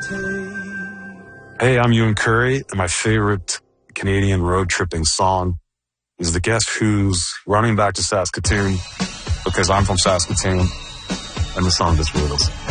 Hey, I'm Ewan Curry, and my favorite Canadian road tripping song is the Guess Who's Running Back to Saskatoon, because I'm from Saskatoon, and the song just rules.